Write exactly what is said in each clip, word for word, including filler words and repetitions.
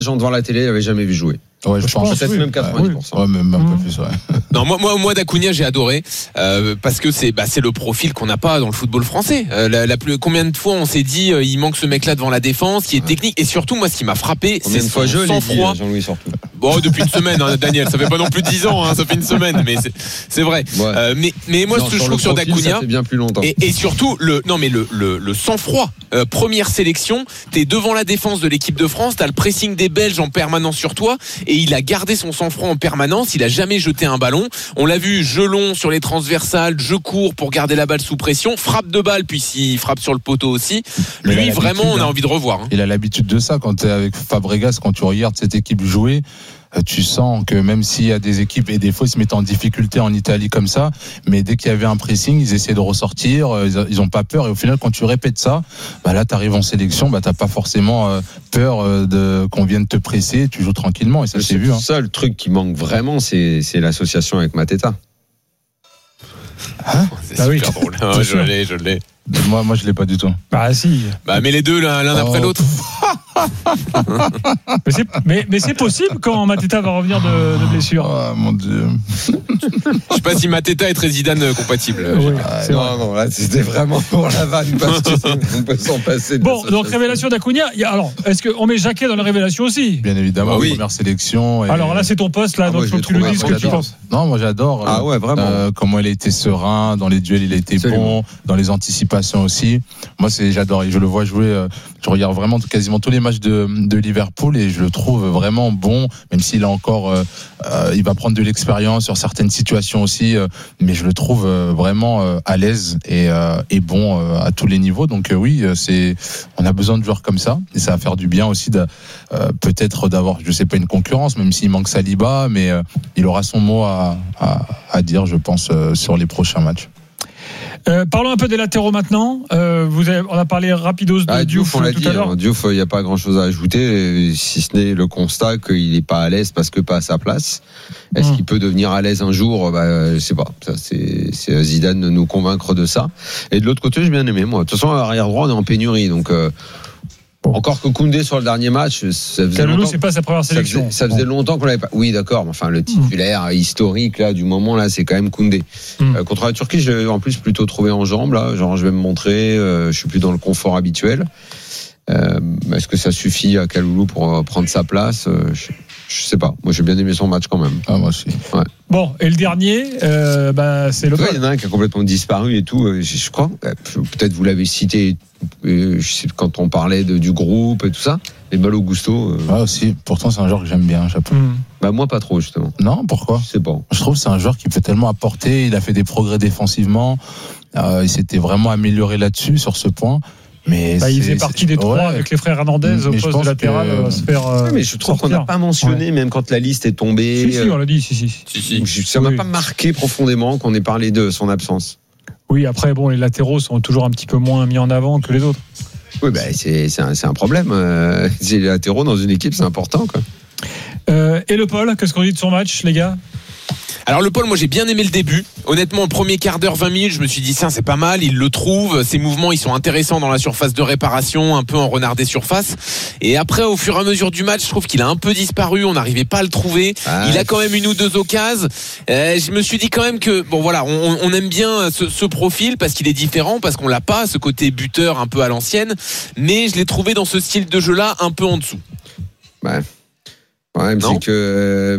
gens devant la télé n'avaient jamais vu jouer. Ouais, je, je pense, pense peut-être oui. même quatre-vingt-dix pour cent. Ouais, même un mmh. peu plus, ouais. Non, moi, moi, moi, d'Acuna, j'ai adoré euh, parce que c'est, bah, c'est le profil qu'on n'a pas dans le football français. Euh, la, la plus, combien de fois on s'est dit, euh, il manque ce mec-là devant la défense, qui est ouais. technique, et surtout, moi, ce qui m'a frappé, combien c'est son son sang-froid. Jean-Louis surtout. Bon, depuis une semaine, hein, Daniel, ça fait pas non plus dix ans, hein, ça fait une semaine, mais c'est, c'est vrai. Ouais. Euh, mais, mais moi, non, ce que je trouve sur D'Acuna, bien plus longtemps. Et, et surtout, le, non, mais le, le, le sang-froid. Euh, première sélection, t'es devant la défense de l'équipe de France, t'as le pressing des Belges en permanence sur toi, et il a gardé son sang-froid en permanence, il a jamais jeté un ballon. On l'a vu, jeu long sur les transversales, jeu court pour garder la balle sous pression, frappe de balle puis s'il frappe sur le poteau aussi. Mais lui vraiment on a envie de revoir. Hein. Il a l'habitude de ça quand tu es avec Fabregas, quand tu regardes cette équipe jouer. Tu sens que même s'il y a des équipes, et des fois ils se mettent en difficulté en Italie comme ça, mais dès qu'il y avait un pressing, ils essaient de ressortir, ils ont pas peur, et au final quand tu répètes ça, bah là t'arrives en sélection, bah t'as pas forcément peur de qu'on vienne te presser, tu joues tranquillement, et ça c'est vu. Hein. Ça, le truc qui manque vraiment, c'est, c'est l'association avec Mateta. Hein c'est ah super oui. drôle. Oh, je l'ai, je l'ai. Moi, moi, je l'ai pas du tout. Bah si. Bah mais les deux l'un, l'un après oh. l'autre. mais, c'est, mais, mais c'est possible quand Mateta va revenir de, de blessure. Oh mon Dieu. Je sais pas si Mateta est très Zidane compatible. Oui, ah, non, vrai. non, là c'était vraiment pour la vanne parce qu'on peut s'en passer. Bon, donc révélation d'Acuna. Alors, est-ce qu'on met Jacquet dans la révélation aussi ? Bien évidemment, ah, oui. Première sélection. Et... Alors là, c'est ton poste là, ah, donc il faut que tu le dises ce que tu penses. Non, moi j'adore. Ah ouais, vraiment. Euh, comment il a été serein dans les duels, il a été Absolument. bon dans les anticipations aussi. Moi, c'est j'adore. Je le vois jouer. Euh, je regarde vraiment quasiment tous les matchs de, de Liverpool et je le trouve vraiment bon, même s'il a encore, euh, euh, il va prendre de l'expérience sur certaines situations aussi, euh, mais je le trouve euh, vraiment euh, à l'aise et, euh, et bon euh, à tous les niveaux. Donc euh, oui, c'est, on a besoin de joueurs comme ça et ça va faire du bien aussi de, euh, peut-être d'avoir, je sais pas, une concurrence, même s'il manque Saliba, mais euh, il aura son mot à, à, à dire, je pense, euh, sur les prochains matchs. Euh, parlons un peu des latéraux maintenant. Euh, vous avez, on a parlé rapidos de ah, Diouf, Diouf on l'a tout dit, à l'heure. Diouf, il n'y a pas grand-chose à ajouter, si ce n'est le constat qu'il n'est pas à l'aise parce que pas à sa place. Est-ce mmh. qu'il peut devenir à l'aise un jour ? Bah, je sais pas. Ça, c'est, c'est à Zidane de nous convaincre de ça. Et de l'autre côté, j'ai bien aimé moi. De toute façon, à l'arrière droit, on est en pénurie, donc. Euh, Bon. Encore que Koundé sur le dernier match, ça faisait Kaloulou, longtemps. c'est pas sa première sélection. Ça faisait, ça faisait bon. longtemps qu'on l'avait pas. Oui, d'accord. Mais enfin, le titulaire mmh. historique là du moment là, c'est quand même Koundé. Mmh. Euh, contre la Turquie, je l'ai en plus plutôt trouvé en jambes là. Genre, je vais me montrer. Euh, je suis plus dans le confort habituel. Euh, est-ce que ça suffit à Kaloulou pour euh, prendre sa place ? euh, je, je sais pas. Moi, j'ai bien aimé son match quand même. Ah, moi aussi. Ouais. Bon, et le dernier, euh, bah, c'est le. Il y en a un qui a complètement disparu et tout. Je, je crois. Peut-être vous l'avez cité. Je sais, quand on parlait de, du groupe et tout ça, mais Malo Gusto. Euh... Ah aussi. Pourtant, c'est un joueur que j'aime bien, Japon. Mmh. Bah moi, pas trop justement. Non, pourquoi ? Je sais pas. Je trouve que c'est un joueur qui peut tellement apporter. Il a fait des progrès défensivement. Euh, il s'était vraiment amélioré là-dessus sur ce point. Mais bah, il faisait partie des trois ouais. avec les frères Hernandez au poste de latéral que... à se faire. Euh, ouais, mais je trouve sortir. qu'on n'a pas mentionné, ouais. même quand la liste est tombée. Si, si, on l'a dit, si, si. si, si. Ça m'a oui. pas marqué profondément qu'on ait parlé de son absence. Oui, après, bon, les latéraux sont toujours un petit peu moins mis en avant que les autres. Oui, bah, c'est, c'est, un, c'est un problème. Euh, les latéraux dans une équipe, c'est important, quoi. Euh, et le Paul, qu'est-ce qu'on dit de son match, les gars ? Alors le Paul, moi j'ai bien aimé le début. Honnêtement, le premier quart d'heure, vingt minutes, je me suis dit tiens, c'est pas mal, il le trouve. Ses mouvements, ils sont intéressants dans la surface de réparation, un peu en renard des surfaces. Et après, au fur et à mesure du match, je trouve qu'il a un peu disparu. On n'arrivait pas à le trouver. Ah, il a quand même une ou deux occasions. Euh, je me suis dit quand même que bon voilà, on, on aime bien ce, ce profil parce qu'il est différent, parce qu'on l'a pas, ce côté buteur un peu à l'ancienne. Mais je l'ai trouvé dans ce style de jeu-là un peu en dessous. Ouais. Ouais, mais c'est que. Euh,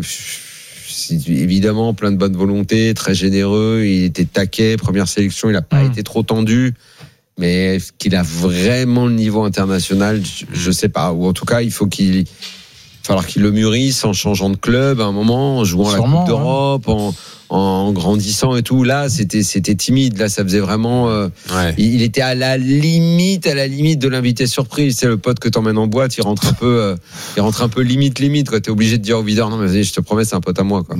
évidemment plein de bonne volonté, très généreux, il était taquet, première sélection, il n'a pas mmh. été trop tendu, mais est-ce qu'il a vraiment le niveau international, je ne sais pas, ou en tout cas il faut qu'il il va falloir qu'il le mûrisse en changeant de club à un moment, en jouant Sûrement, la Coupe d'Europe, hein. en, en grandissant et tout. Là c'était, c'était timide, là ça faisait vraiment euh, ouais. il, il était à la limite à la limite de l'invité surprise, c'est le pote que t'emmènes en boîte, il rentre un peu euh, il rentre un peu limite limite quoi. T'es obligé de dire au videur non mais vas-y, je te promets c'est un pote à moi quoi.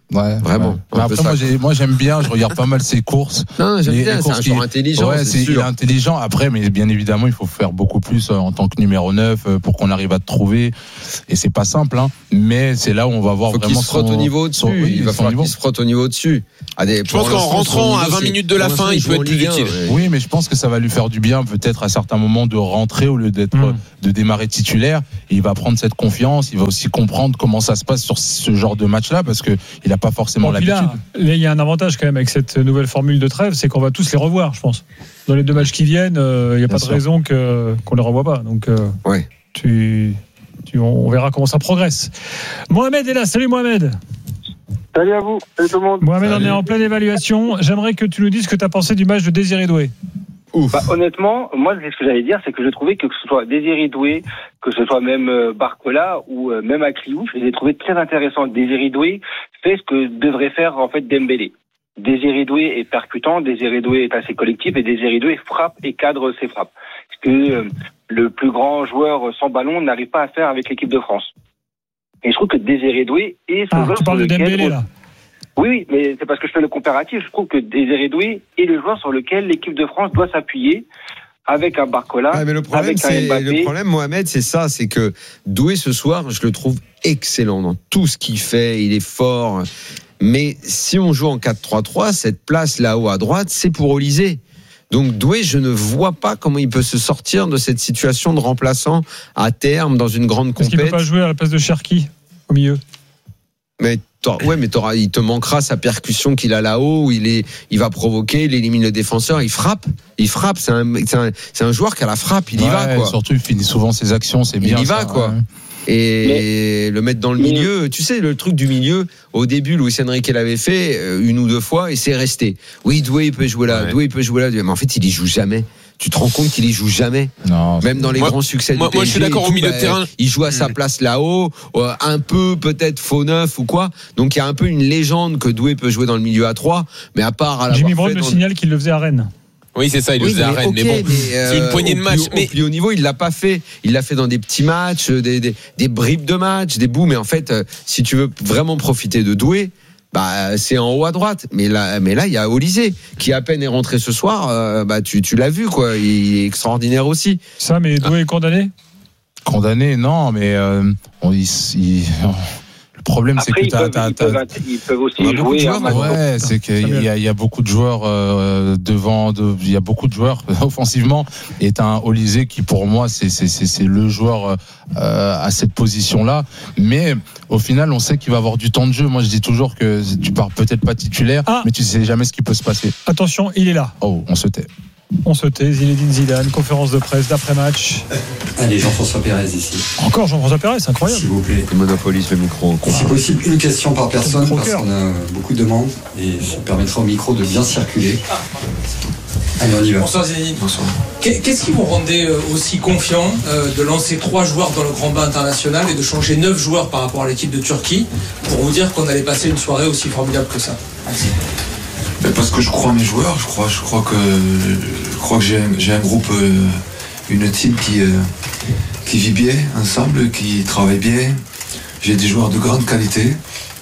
Ouais, vraiment. Ouais. Mais après, moi, j'ai, moi, j'aime bien, je regarde pas mal ses courses. Non, j'aime les, bien, les c'est un joueur intelligent. Ouais, c'est c'est, sûr. il est intelligent. Après, mais bien évidemment, il faut faire beaucoup plus en tant que numéro neuf pour qu'on arrive à te trouver. Et c'est pas simple, hein. Mais c'est là où on va voir faut vraiment. Qu'il se frotte son, au niveau au-dessus. Son, oui, il va falloir niveau. qu'il se frotte au niveau au-dessus. Ah, des, je pense qu'en rentrant à vingt minutes de la fin, il peut être plus utile. Ouais. Oui, mais je pense que ça va lui faire du bien, peut-être à certains moments, de rentrer au lieu d'être, mmh. de démarrer titulaire. Et il va prendre cette confiance. Il va aussi comprendre comment ça se passe sur ce genre de match-là, parce que il n'a pas forcément bon, l'habitude. Là, il y a un avantage quand même avec cette nouvelle formule de trêve, c'est qu'on va tous les revoir, je pense. Dans les deux matchs qui viennent, il euh, n'y a bien pas sûr. de raison que, qu'on les revoie pas. Donc, euh, ouais. tu, tu, on verra comment ça progresse. Mohamed est là. Salut Mohamed. Salut à vous, salut tout le monde. Mohamed, salut. On est en pleine évaluation. J'aimerais que tu nous dises ce que tu as pensé du match de Désiré Doué. Ouf. Bah, honnêtement, moi, ce que j'allais dire, c'est que je trouvais que, que ce soit Désiré Doué, que ce soit même euh, Barcola ou euh, même Akliou, je les ai trouvés très intéressants. Désiré Doué fait ce que devrait faire en fait Dembélé. Désiré Doué est percutant, Désiré Doué est assez collectif et Désiré Doué frappe et cadre ses frappes. Ce que euh, le plus grand joueur sans ballon n'arrive pas à faire avec l'équipe de France. Et je trouve que Désiré Doué est ce ah, joueur tu parles sur de lequel... Dembélé, là. Oui, oui, mais c'est parce que je fais le comparatif. Je trouve que Désiré Doué est le joueur sur lequel l'équipe de France doit s'appuyer avec un Barcola, ah, mais le problème, avec un c'est, Mbappé. Le problème, Mohamed, c'est ça, c'est que Doué ce soir, je le trouve excellent dans tout ce qu'il fait. Il est fort. Mais si on joue en quatre trois trois, cette place là-haut à droite, c'est pour Olysée. Donc Doué, je ne vois pas comment il peut se sortir de cette situation de remplaçant à terme dans une grande compétition. Est-ce qu'il ne peut pas jouer à la place de Cherki au milieu? Mais ouais, mais t'auras, il te manquera sa percussion qu'il a là-haut, où il est, il va provoquer, il élimine le défenseur, il frappe, il frappe. C'est un, c'est un, c'est un joueur qui a la frappe, il y ouais, va quoi. Surtout, il finit souvent ses actions, c'est bien. Il y va ça, quoi. Ouais. Et mais, le mettre dans le milieu, mais, tu sais, le truc du milieu, au début, Luis Enrique l'avait fait une ou deux fois et c'est resté. Oui, Doué, il peut jouer là, ouais. Doué, il peut jouer là, mais en fait, il y joue jamais. Tu te rends compte qu'il y joue jamais. Non, même dans les moi, grands succès moi, du P S G. Moi, je suis d'accord tout, au milieu bah, de terrain. Il joue à sa place là-haut, un peu peut-être faux neuf ou quoi. Donc il y a un peu une légende que Doué peut jouer dans le milieu à trois, mais à part à Jimmy Brown me dans... signale qu'il le faisait à Rennes. Oui, c'est ça, il oui, le faisait à Rennes. Okay, mais bon, mais euh, c'est une poignée de matchs. Au, mais... au plus haut niveau, il l'a pas fait. Il l'a fait dans des petits matchs, des, des, des bribes de matchs, des bouts. Mais en fait, euh, si tu veux vraiment profiter de Doué, bah c'est en haut à droite. Mais là, mais là, il y a Olysée qui à peine est rentré ce soir. Euh, bah tu, tu l'as vu quoi. Il est extraordinaire aussi. Ça, mais Doué ah. est condamné. Condamné, non, mais euh, on, il, il, Le problème, après, c'est que ils, t'as, peuvent, t'as, ils, t'as... peuvent, ils peuvent aussi jouer. Joueurs, ouais, c'est qu'il y a, il y a beaucoup de joueurs euh, devant, de, il y a beaucoup de joueurs offensivement. Et t'as un Olysée qui, pour moi, c'est, c'est, c'est, c'est le joueur euh, à cette position-là. Mais au final, on sait qu'il va avoir du temps de jeu. Moi, je dis toujours que tu pars peut-être pas titulaire, ah. mais tu sais jamais ce qui peut se passer. Attention, il est là. Oh, on se tait. On se tait, Zinedine Zidane, conférence de presse d'après-match. Allez, Jean-François Pérez ici. Encore Jean-François Pérez, c'est incroyable. S'il vous plaît. Il monopolise le micro. Si possible, une question par personne, parce qu'on a beaucoup de demandes, et ça permettra au micro de bien circuler. Allez, on y va. Bonsoir Zinedine. Bonsoir. Qu'est-ce qui vous rendait aussi confiant de lancer trois joueurs dans le grand bain international et de changer neuf joueurs par rapport à l'équipe de Turquie pour vous dire qu'on allait passer une soirée aussi formidable que ça? Merci. Parce que je crois en mes joueurs, je crois, je crois que, je crois que j'ai, un, j'ai un groupe, une team qui, qui vit bien ensemble, qui travaille bien. J'ai des joueurs de grande qualité.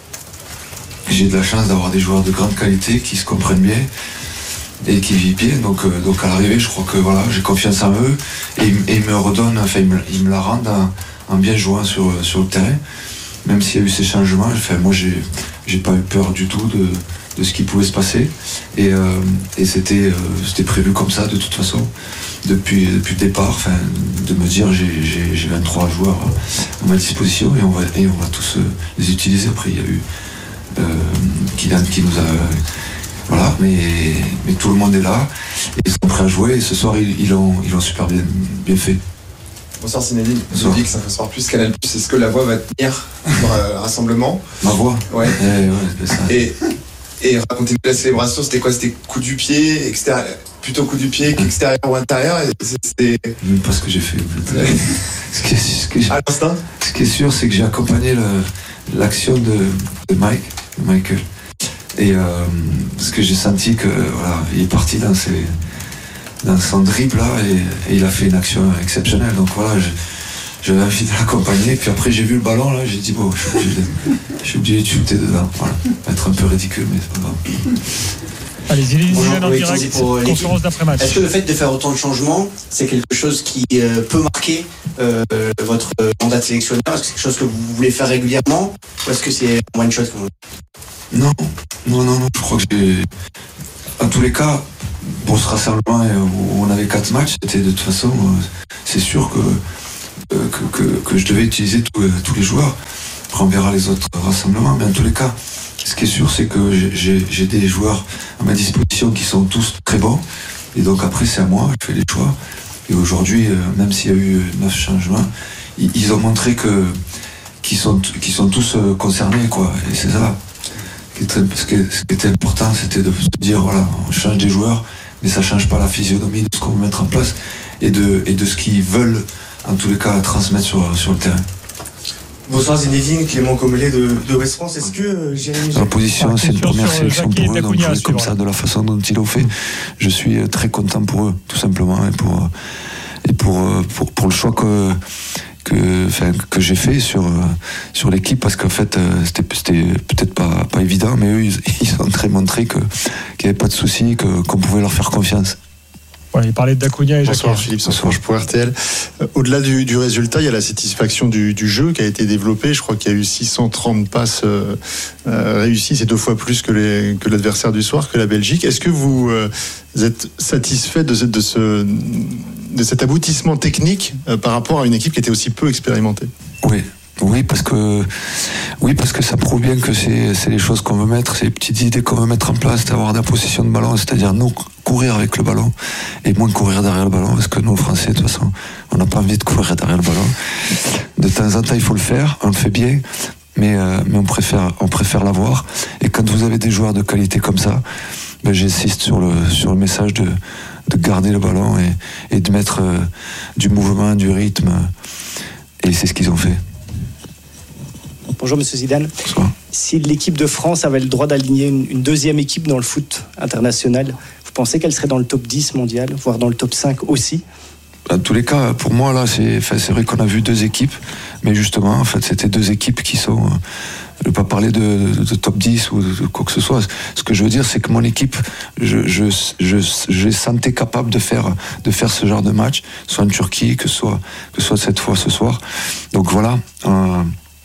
J'ai de la chance d'avoir des joueurs de grande qualité qui se comprennent bien et qui vivent bien. Donc, donc à l'arrivée, je crois que voilà, j'ai confiance en eux et, et ils me redonnent, enfin ils me, ils me la rendent en, en bien jouant sur, sur le terrain. Même s'il y a eu ces changements, enfin, moi j'ai, j'ai pas eu peur du tout de de ce qui pouvait se passer et, euh, et c'était, euh, c'était prévu comme ça de toute façon depuis, depuis le départ, enfin, de me dire j'ai, j'ai, j'ai vingt-trois joueurs à ma disposition et on va, et on va tous euh, les utiliser. Après il y a eu euh, Kylian qui nous a voilà, mais, mais tout le monde est là et ils sont prêts à jouer et ce soir ils, ils, ont, ils ont super bien, bien fait. Bonsoir Zinedine, je dis que ça fait soir plus Canal+. Est-ce que la voix va tenir pour euh, le rassemblement? Ma voix ouais. Eh, ouais c'est ça. Et Et racontez-nous la célébration, c'était quoi? C'était coup du pied, extérieur, plutôt coup du pied qu'extérieur ou intérieur? C'était... Même pas ce que j'ai fait. ce, qui est, ce, qui est, à l'instant ce qui est sûr, c'est que j'ai accompagné le, l'action de, de Mike, de Michael. Et euh, parce que j'ai senti que voilà, il est parti dans, ses, dans son dribble là et, et il a fait une action exceptionnelle. Donc voilà, je, j'avais envie de l'accompagner. Puis après, j'ai vu le ballon, là, j'ai dit, bon, je suis obligé de, je suis obligé de shooter dedans. Voilà. Être un peu ridicule, mais c'est pas grave. Allez, Zinedine Zidane en oui, direct, pour conférence d'après-match. Est-ce que le fait de faire autant de changements, c'est quelque chose qui euh, peut marquer euh, votre mandat de sélectionneur? Est-ce que c'est quelque chose que vous voulez faire régulièrement? Ou est-ce que c'est one shot comme... Non, non, non, non, je crois que j'ai... En tous les cas, pour ce rassemblement où on avait quatre matchs, c'était de toute façon, c'est sûr que, que, que, que je devais utiliser tous, tous les joueurs. Après, on verra les autres rassemblements, mais en tous les cas, ce qui est sûr, c'est que j'ai, j'ai des joueurs à ma disposition qui sont tous très bons. Et donc après, c'est à moi, je fais les choix. Et aujourd'hui, même s'il y a eu neuf changements, ils ont montré que, qu'ils, sont, qu'ils sont tous concernés, quoi. Et c'est ça. Ce qui était important, c'était de se dire, voilà, on change des joueurs, mais ça ne change pas la physionomie de ce qu'on veut mettre en place et de, et de ce qu'ils veulent, en tous les cas, transmettre sur, sur le terrain. Bonsoir Zinedine, Clément Commelet de, de West France. Est-ce que euh, Jérémy... La position, ah, c'est une première sélection pour eux, donc jouer comme ça, de la façon dont ils l'ont fait, je suis très content pour eux, tout simplement, et pour, et pour, pour, pour le choix que, que, enfin, que j'ai fait sur, sur l'équipe, parce qu'en fait, c'était, c'était peut-être pas, pas évident, mais eux, ils, ils ont très montré que, qu'il n'y avait pas de souci, que, qu'on pouvait leur faire confiance. Ouais, il parlait de Dacunia et Jacques. Bonsoir Philippe, bonsoir pour R T L. Euh, au-delà du, du résultat, il y a la satisfaction du, du jeu qui a été développé. Je crois qu'il y a eu six cent trente passes euh, euh, réussies, c'est deux fois plus que, les, que l'adversaire du soir, que la Belgique. Est-ce que vous, euh, vous êtes satisfait de, de, ce, de cet aboutissement technique euh, par rapport à une équipe qui était aussi peu expérimentée? Oui. Oui, parce que oui, parce que ça prouve bien que c'est, c'est les choses qu'on veut mettre, c'est les petites idées qu'on veut mettre en place, d'avoir de la possession de ballon, c'est-à-dire nous courir avec le ballon et moins courir derrière le ballon, parce que nous Français, de toute façon, on n'a pas envie de courir derrière le ballon. De temps en temps, il faut le faire, on le fait bien, mais euh, mais on préfère on préfère l'avoir. Et quand vous avez des joueurs de qualité comme ça, ben j'insiste sur le sur le message de de garder le ballon et et de mettre euh, du mouvement, du rythme, et c'est ce qu'ils ont fait. Bonjour Monsieur Zidane. Bonsoir. Si l'équipe de France avait le droit d'aligner une, une deuxième équipe dans le foot international, vous pensez qu'elle serait dans le top dix mondial, voire dans le top cinq aussi? En tous les cas, pour moi, là, c'est, enfin, c'est vrai qu'on a vu deux équipes, mais justement, en fait, c'était deux équipes qui sont... Je ne veux pas parler de, de, de top dix ou de quoi que ce soit. Ce que je veux dire, c'est que mon équipe, je, je, je, je sentais capable de faire, de faire ce genre de match, soit en Turquie, que ce soit, que ce soit cette fois ce soir. Donc voilà... Euh,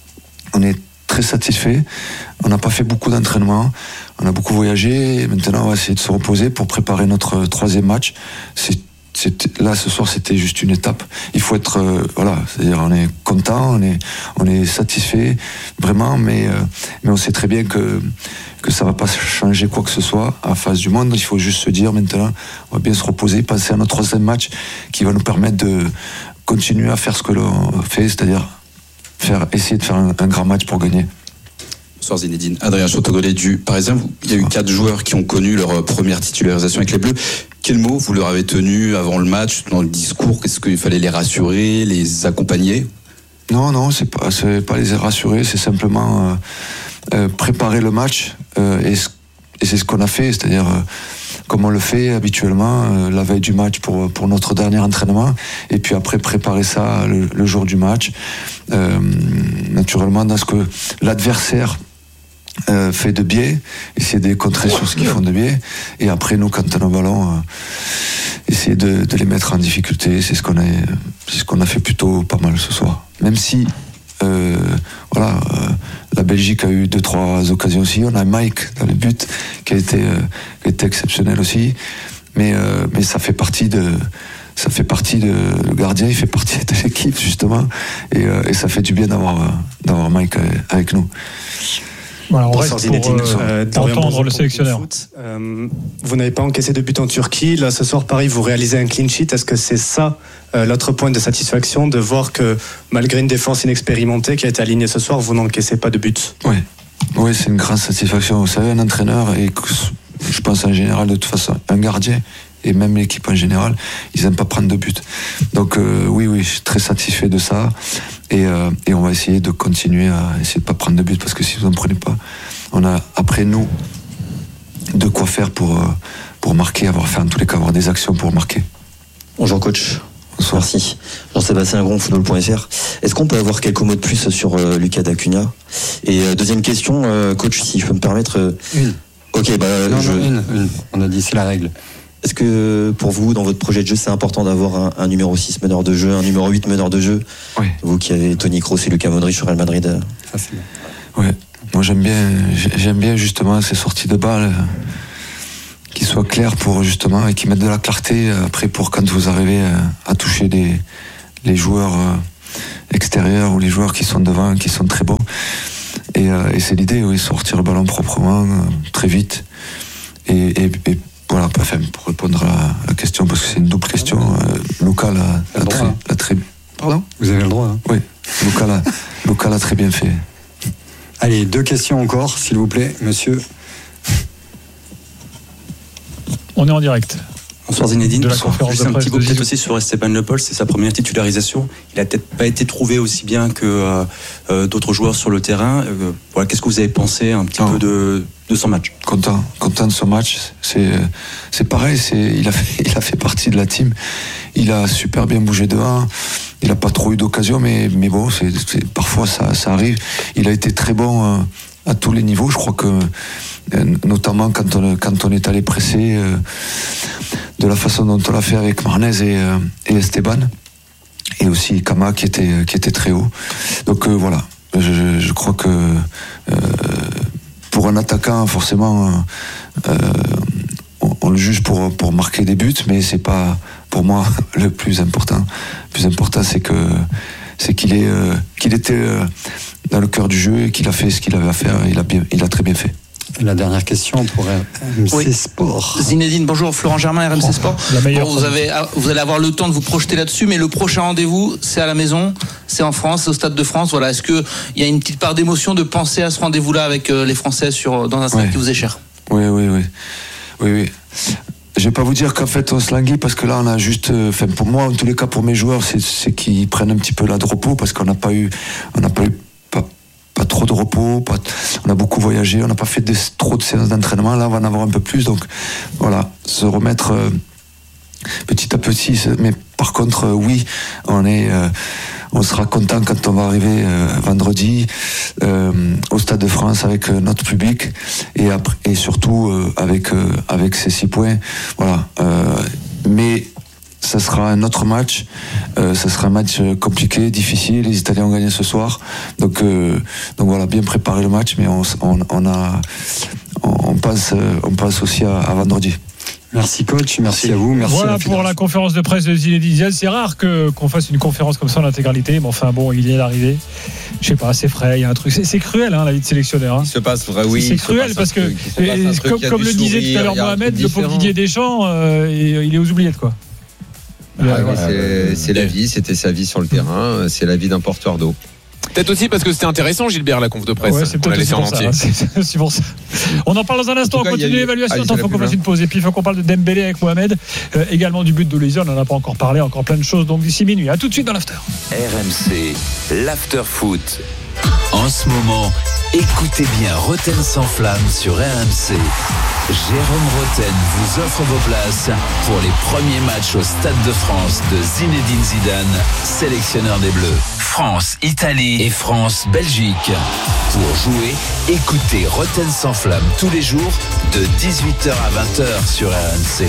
on est très satisfait. On n'a pas fait beaucoup d'entraînement. On a beaucoup voyagé. Et maintenant, on va essayer de se reposer pour préparer notre troisième match. C'est, c'est, là, ce soir, c'était juste une étape. Il faut être, euh, voilà, c'est-à-dire, on est content, on est, on est satisfait, vraiment, mais, euh, mais on sait très bien que que ça va pas changer quoi que ce soit en face du monde. Il faut juste se dire maintenant, on va bien se reposer, penser à notre troisième match qui va nous permettre de continuer à faire ce que l'on fait, c'est-à-dire Faire, essayer de faire un, un grand match pour gagner. Bonsoir Zinedine, Adrien Chautogolet du Parisien. Il y a eu quatre joueurs qui ont connu leur première titularisation avec les Bleus. Quel mot vous leur avez tenu avant le match, dans le discours? Est-ce qu'il fallait les rassurer, les accompagner? Non, non, c'est pas, c'est pas les rassurer, c'est simplement euh, euh, préparer le match euh, et, et c'est ce qu'on a fait, c'est-à-dire euh, comme on le fait habituellement euh, la veille du match pour, pour notre dernier entraînement, et puis après préparer ça le, le jour du match, euh, naturellement dans ce que l'adversaire euh, fait de biais, essayer de les contrer sur ce qu'ils font de biais, et après nous quand on a le ballon euh, essayer de, de les mettre en difficulté. C'est ce qu'on a, c'est ce qu'on a fait plutôt pas mal ce soir, même si euh, voilà, euh, la Belgique a eu deux trois occasions aussi. On a Mike dans le but qui a été, euh, qui a été exceptionnel aussi, mais euh, mais ça fait partie de ça fait partie de le gardien, il fait partie de l'équipe justement, et, euh, et ça fait du bien d'avoir d'avoir Mike avec nous. Voilà, on reste pour euh, entendre le sélectionneur. Euh, vous n'avez pas encaissé de but en Turquie. Là, ce soir, Paris, vous réalisez un clean sheet. Est-ce que c'est ça, euh, l'autre point de satisfaction, de voir que malgré une défense inexpérimentée qui a été alignée ce soir, vous n'encaissez pas de but? Oui, oui, c'est une grande satisfaction. Vous savez, un entraîneur, et je pense en général, de toute façon, un gardien, et même l'équipe en général, ils n'aiment pas prendre de but. Donc euh, oui, oui, je suis très satisfait de ça. Et, euh, et on va essayer de continuer à essayer de pas prendre de but, parce que si vous n'en prenez pas, on a après nous de quoi faire pour, pour marquer, avoir fait en tous les cas avoir des actions pour marquer. Bonjour coach. Bonsoir. Merci. Jean-Sébastien Gron, football point f r. Est-ce qu'on peut avoir quelques mots de plus sur euh, Lucas D'Acunha? Et euh, deuxième question, euh, coach, si je peux me permettre. Euh... Une. Ok, bah. Non, je... non, une, une. On a dit, c'est la règle. Est-ce que pour vous, dans votre projet de jeu, c'est important d'avoir un, un numéro six meneur de jeu, un numéro huit meneur de jeu? Oui. Vous qui avez Toni Kroos et Luka Modric sur Real Madrid. Ça, c'est bien. Oui. Moi, j'aime bien, j'aime bien justement ces sorties de balles qui soient claires pour justement et qui mettent de la clarté après pour quand vous arrivez à toucher les, les joueurs extérieurs ou les joueurs qui sont devant, qui sont très bons. Et, et c'est l'idée, oui, sortir le ballon proprement, très vite. Et, et, et voilà, enfin, pour répondre à la question, parce que c'est une double question, euh, Luka l'a, l'a, très, l'a très... Pardon ? Vous avez le droit. Hein. Oui, Luka l'a, Luka l'a très bien fait. Allez, deux questions encore, s'il vous plaît, monsieur. On est en direct. Bonsoir Zinedine. De la conférence Juste de un presse petit mot de peut-être Zizou. aussi sur Esteban Le Pol, c'est sa première titularisation. Il a peut-être pas été trouvé aussi bien que euh, euh, d'autres joueurs sur le terrain. Euh, voilà, qu'est-ce que vous avez pensé un petit oh. peu de, de son match? Content, content de son match. C'est, c'est pareil. C'est, il a fait, il a fait partie de la team. Il a super bien bougé devant. Il a pas trop eu d'occasion, mais mais bon, c'est, c'est parfois ça, ça arrive. Il a été très bon euh, à tous les niveaux. Je crois que euh, notamment quand on quand on est allé presser. Euh, de la façon dont on l'a fait avec Marnez et, euh, et Esteban, et aussi Kama qui était, qui était très haut. Donc euh, voilà, je, je crois que euh, pour un attaquant, forcément, euh, on, on le juge pour, pour marquer des buts, mais c'est pas pour moi le plus important. Le plus important, c'est que c'est qu'il est, euh, qu'il était euh, dans le cœur du jeu et qu'il a fait ce qu'il avait à faire. Il a bien, il a très bien fait. Et la dernière question pour R M C oui. Sport. Zinedine, bonjour, Florent Germain, R M C Oh, Sport. Bon, vous, avez, vous allez avoir le temps de vous projeter là-dessus, mais le prochain rendez-vous, c'est à la maison, c'est en France, c'est au Stade de France. Voilà, est-ce qu'il y a une petite part d'émotion de penser à ce rendez-vous-là avec les Français sur, dans un stade ouais. qui vous est cher? Oui, oui, oui. oui, oui. Je vais pas vous dire qu'en fait on se languit parce que là on a juste, enfin pour moi en tous les cas pour mes joueurs c'est, c'est qu'ils prennent un petit peu là de repos parce qu'on n'a pas eu, on n'a pas eu pas, pas trop de repos, pas, on a beaucoup voyagé, on n'a pas fait des, trop de séances d'entraînement, là on va en avoir un peu plus, donc voilà, se remettre euh, petit à petit, mais par contre euh, oui, on est, euh, on sera content quand on va arriver euh, vendredi euh, au Stade de France avec euh, notre public et après et surtout euh, avec euh, avec ces six points, voilà. Euh, mais ça sera un autre match, euh, ça sera un match compliqué, difficile. Les Italiens ont gagné ce soir, donc euh, donc voilà, bien préparer le match, mais on on, on a on passe on passe aussi à, à vendredi. Merci coach, merci à vous, merci. Voilà à pour la conférence de presse de Zinedine Zidane. C'est rare que qu'on fasse une conférence comme ça en intégralité, mais enfin bon, il vient d'arriver. Je sais pas, c'est frais, il y a un truc. C'est, c'est cruel, hein, la vie de sélectionneur. Hein. Il se passe vrai, oui. C'est cruel parce que, comme, comme le disait tout à l'heure Mohamed, le pauvre Didier Deschamps, euh, il est aux oubliettes, quoi. Ah, ouais, ouais, c'est, c'est la vie, c'était sa vie sur le terrain, c'est la vie d'un porteur d'eau. Peut-être aussi parce que c'était intéressant, Gilbert, la conf de presse. Ouais, c'est peut-être aussi pour, ça, hein, c'est, c'est pour ça. On en parle dans un instant, on continue l'évaluation. Attends, il faut qu'on fasse une pause. Et puis il faut qu'on parle de Dembélé avec Mohamed. Euh, également du but d'Olysée, on n'en a pas encore parlé, encore plein de choses. Donc d'ici minuit. À tout de suite dans l'after. R M C, l'after foot. En ce moment, écoutez bien Roten sans flamme sur R M C. Jérôme Roten vous offre vos places pour les premiers matchs au Stade de France de Zinedine Zidane, sélectionneur des Bleus. France, Italie et France, Belgique. Pour jouer, écoutez Roten sans flamme tous les jours de dix-huit heures à vingt heures sur R M C.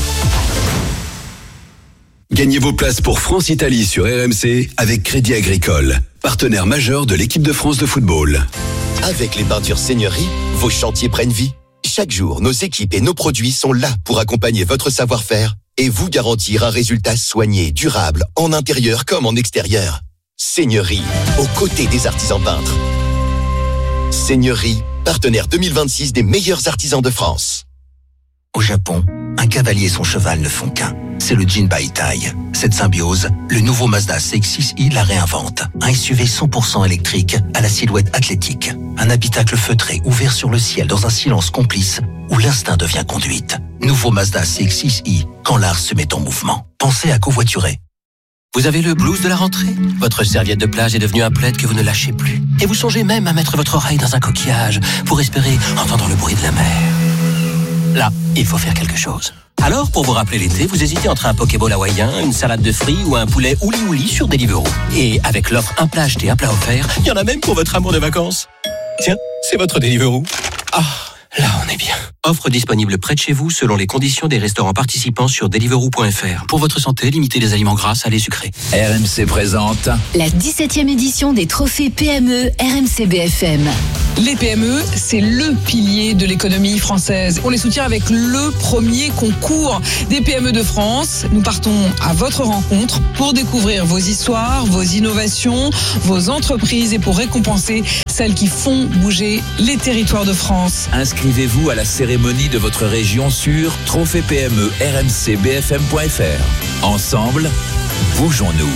Gagnez vos places pour France-Italie sur R M C avec Crédit Agricole, partenaire majeur de l'équipe de France de football. Avec les peintures Seigneurie, vos chantiers prennent vie. Chaque jour, nos équipes et nos produits sont là pour accompagner votre savoir-faire et vous garantir un résultat soigné, durable, en intérieur comme en extérieur. Seigneurie, aux côtés des artisans peintres. Seigneurie, partenaire deux mille vingt-six des meilleurs artisans de France. Au Japon, un cavalier et son cheval ne font qu'un. C'est le Jinbaitai. Cette symbiose, le nouveau Mazda C X six i la réinvente. Un S U V cent pour cent électrique à la silhouette athlétique. Un habitacle feutré ouvert sur le ciel dans un silence complice où l'instinct devient conduite. Nouveau Mazda C X six i, quand l'art se met en mouvement. Pensez à covoiturer. Vous avez le blues de la rentrée? Votre serviette de plage est devenue un plaid que vous ne lâchez plus. Et vous songez même à mettre votre oreille dans un coquillage pour espérer entendre le bruit de la mer. Là, il faut faire quelque chose. Alors, pour vous rappeler l'été, vous hésitez entre un Pokéball hawaïen, une salade de fruits ou un poulet ouli-ouli sur Deliveroo. Et avec l'offre un plat acheté, un plat offert, il y en a même pour votre amour de vacances. Tiens, c'est votre Deliveroo. Ah, là on est bien. Offre disponible près de chez vous selon les conditions des restaurants participants sur deliveroo point f r. Pour votre santé, limitez les aliments gras, salés, sucrés. R M C présente la dix-septième édition des trophées P M E R M C B F M. Les P M E, c'est le pilier de l'économie française. On les soutient avec le premier concours des P M E de France. Nous partons à votre rencontre pour découvrir vos histoires, vos innovations, vos entreprises et pour récompenser celles qui font bouger les territoires de France. Inscrivez-vous à la cérémonie de votre région sur trophée P M E R M C B F M point f r. Ensemble, bougeons-nous.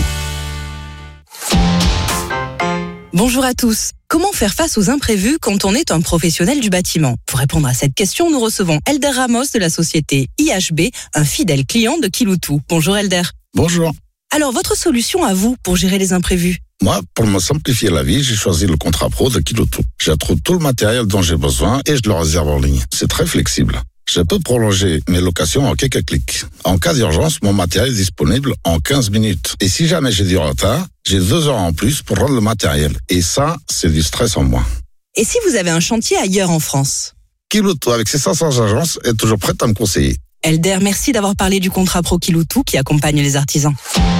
Bonjour à tous. Comment faire face aux imprévus quand on est un professionnel du bâtiment ? Pour répondre à cette question, nous recevons Elder Ramos de la société I H B, un fidèle client de Kiloutou. Bonjour Elder. Bonjour. Alors, votre solution à vous pour gérer les imprévus ? Moi, pour me simplifier la vie, j'ai choisi le contrat pro de Kiloutou. J'attrouve tout le matériel dont j'ai besoin et je le réserve en ligne. C'est très flexible. Je peux prolonger mes locations en quelques clics. En cas d'urgence, mon matériel est disponible en quinze minutes. Et si jamais j'ai du retard, j'ai deux heures en plus pour rendre le matériel. Et ça, c'est du stress en moins. Et si vous avez un chantier ailleurs en France ? Kiloutou, avec ses cinq cents agences, est toujours prête à me conseiller. Elder, merci d'avoir parlé du contrat pro Kiloutou qui accompagne les artisans.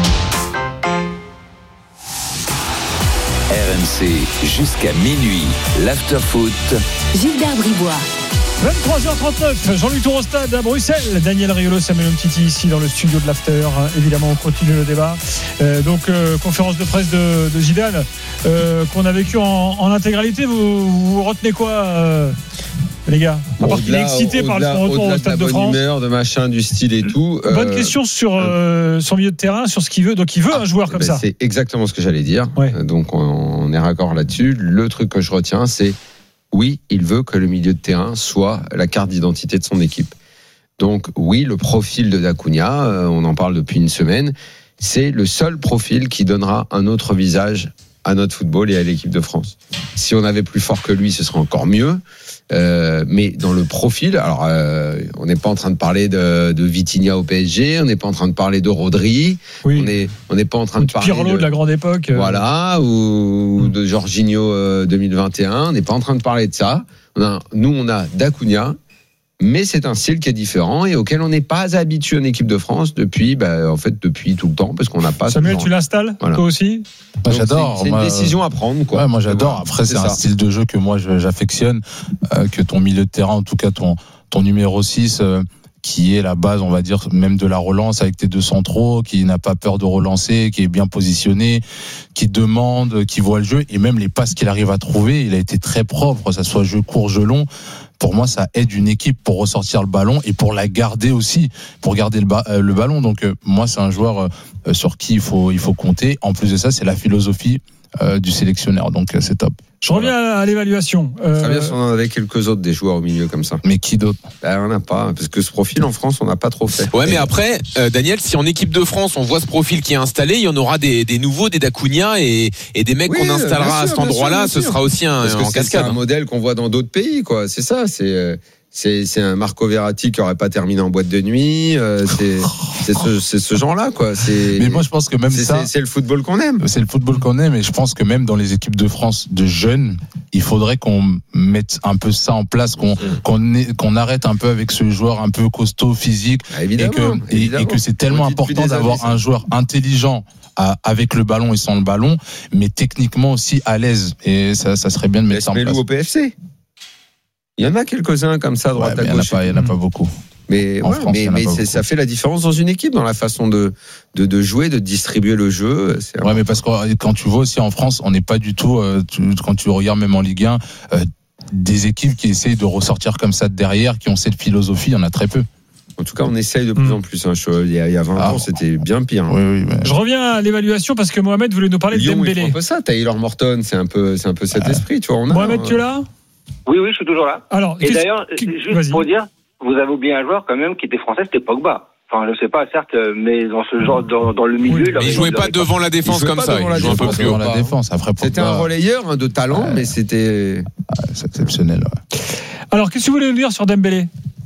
R M C jusqu'à minuit, l'after-foot. Gilbert Bribois. vingt-trois heures trente-neuf, Jean-Luc Tour au stade à Bruxelles. Daniel Riolo, Samuel Umtiti ici dans le studio de l'After. Évidemment, on continue le débat. Euh, donc, euh, conférence de presse de, de Zidane euh, qu'on a vécu en, en intégralité. Vous, vous retenez quoi, euh, les gars ? À part qu'il est excité par son retour au Stade de, de France. Bonne humeur, de machin, du style et tout. Bonne euh, question sur euh, son milieu de terrain, sur ce qu'il veut. Donc, il veut ah, un joueur comme ben ça. C'est exactement ce que j'allais dire. Ouais. Donc, on, on est raccord là-dessus. Le truc que je retiens, c'est oui, il veut que le milieu de terrain soit la carte d'identité de son équipe. Donc oui, le profil de Dacunia, euh, on en parle depuis une semaine, c'est le seul profil qui donnera un autre visage à notre football et à l'équipe de France. Si on avait plus fort que lui, ce serait encore mieux. Euh, mais dans le profil, alors euh, on n'est pas en train de parler de, de Vitinha au P S G, on n'est pas en train de parler de Rodri, oui. on n'est on n'est pas en train ou de parler Pirlo de, de la grande époque, euh... voilà, ou mmh. de Jorginho euh, deux mille vingt et un. On n'est pas en train de parler de ça. On a, nous, on a Dacunia, mais c'est un style qui est différent et auquel on n'est pas habitué en équipe de France depuis, bah, en fait, depuis tout le temps, parce qu'on n'a pas. Samuel, tu l'installes, voilà. Toi aussi ? Moi, j'adore. C'est, c'est une moi, décision à prendre, quoi. Ouais, moi, j'adore. Après, c'est, c'est un ça. style de jeu que moi, j'affectionne, euh, que ton milieu de terrain, en tout cas ton ton numéro six. Euh, qui est la base, on va dire, même de la relance avec tes deux centraux, qui n'a pas peur de relancer, qui est bien positionné, qui demande, qui voit le jeu, et même les passes qu'il arrive à trouver, il a été très propre, ça soit jeu court, jeu long. Pour moi, ça aide une équipe pour ressortir le ballon et pour la garder aussi, pour garder le, ba- le ballon. Donc, euh, moi, c'est un joueur euh, sur qui il faut, il faut compter. En plus de ça, c'est la philosophie euh, du sélectionneur, donc euh, c'est top. Je reviens à, à l'évaluation. Euh... Très bien si on en avait quelques autres des joueurs au milieu comme ça. Mais qui d'autre ? Ben, on n'a pas, parce que ce profil en France, on n'a pas trop fait. Ouais, mais après, euh, Daniel, si en équipe de France, on voit ce profil qui est installé, il y en aura des, des nouveaux, des Dacunia et, et des mecs oui, qu'on installera sûr, à cet endroit-là. Ce sera aussi un, parce que en c'est, cascade. C'est un modèle qu'on voit dans d'autres pays, quoi. C'est ça, c'est. C'est, c'est un Marco Verratti qui aurait pas terminé en boîte de nuit. Euh, c'est, c'est, ce, c'est ce genre-là, quoi. C'est, mais moi, je pense que même c'est, ça, c'est, c'est le football qu'on aime. C'est le football qu'on aime, et je pense que même dans les équipes de France de jeunes, il faudrait qu'on mette un peu ça en place, qu'on, qu'on, est, qu'on arrête un peu avec ce joueur un peu costaud, physique, ah, évidemment, et que, évidemment. Et, et que c'est tellement important d'avoir années, un joueur intelligent. À, avec le ballon et sans le ballon, mais techniquement aussi à l'aise. Et ça, ça serait bien de mettre Laisse ça en place. au P F C. Il y en a quelques-uns comme ça, droite ouais, à gauche. Il n'y en a pas beaucoup. Mais, ouais, France, mais, mais c'est, ça fait la différence dans une équipe, dans la façon de, de, de jouer, de distribuer le jeu. C'est ouais, mais parce que quand tu vois aussi en France, on n'est pas du tout, euh, tu, quand tu regardes même en Ligue un, euh, des équipes qui essayent de ressortir comme ça de derrière, qui ont cette philosophie, il y en a très peu. En tout cas, on essaye de plus mmh. en plus. Hein. Il y a vingt ah, ans, c'était bien pire. Hein. Oui, oui, mais... Je reviens à l'évaluation parce que Mohamed voulait nous parler Lyon, de Dembélé. Il faut un peu ça. Taylor Morton, c'est un peu, c'est un peu cet ah. esprit. Tu vois, on a, Mohamed, tu es là ? Oui, oui, je suis toujours là. Alors, et d'ailleurs, qui... juste Vas-y. pour dire, vous avez oublié un joueur quand même qui était français, c'était Pogba. Enfin, je sais pas, certes, mais dans ce genre, dans, dans le milieu, oui, il, il jouait pas devant la défense comme ça. Il jouait un peu plus devant la défense. Après, c'était un relayeur hein, de talent, ouais. mais c'était ouais, c'est exceptionnel. Ouais. Alors, qu'est-ce que vous voulez nous dire sur Dembélé ?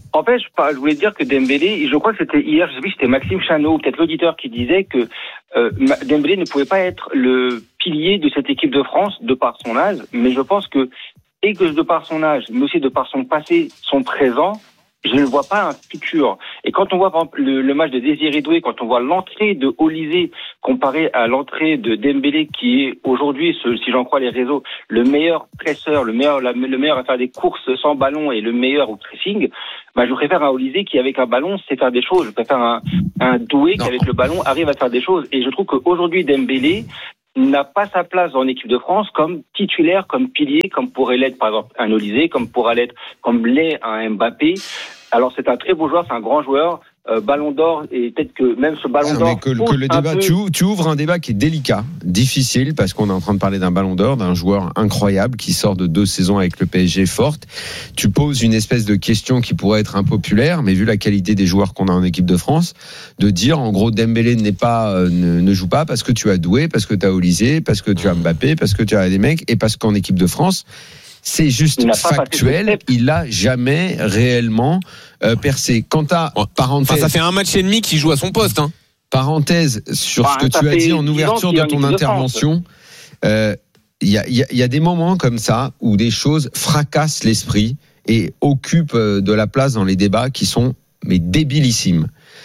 En fait, je, je voulais dire que Dembélé, je crois que c'était hier, je sais plus, c'était Maxime Chanot, peut-être l'auditeur qui disait que euh, Dembélé ne pouvait pas être le pilier de cette équipe de France de par son âge, mais je pense que, et que de par son âge, mais aussi de par son passé, son présent, je ne vois pas un futur. Et quand on voit par exemple, le, le match de Désiré Doué, quand on voit l'entrée de Olysée comparée à l'entrée de Dembélé, qui est aujourd'hui, si j'en crois les réseaux, le meilleur presseur, le meilleur, la, le meilleur à faire des courses sans ballon et le meilleur au pressing, bah, je préfère un Olysée qui, avec un ballon, sait faire des choses. Je préfère un, un Doué qui, avec le ballon, arrive à faire des choses. Et je trouve qu'aujourd'hui, Dembélé n'a pas sa place en équipe de France comme titulaire, comme pilier, comme pourrait l'être par exemple un Olysée, comme pourrait l'être, comme l'est un Mbappé. Alors c'est un très beau joueur, c'est un grand joueur, euh, Ballon d'Or, et peut-être que même ce Ballon non, d'Or. Mais que, que le débat, peu... tu, tu ouvres un débat qui est délicat, difficile, parce qu'on est en train de parler d'un Ballon d'Or, d'un joueur incroyable qui sort de deux saisons avec le P S G forte. Tu poses une espèce de question qui pourrait être impopulaire, mais vu la qualité des joueurs qu'on a en équipe de France, de dire en gros Dembélé n'est pas, euh, ne, ne joue pas parce que tu as Doué, parce que tu as Olysée, parce que tu as Mbappé, parce que tu as des mecs, et parce qu'en équipe de France. C'est juste factuel, il n'a jamais réellement euh, percé. Quant à parenthèse, enfin, ça fait un match et demi qu'il joue à son poste. Hein. Parenthèse sur enfin, ce que tu as dit en ouverture de ton intervention. Il euh, y, a, y, a, y a des moments comme ça où des choses fracassent l'esprit et occupent de la place dans les débats qui sont mais débilissimes.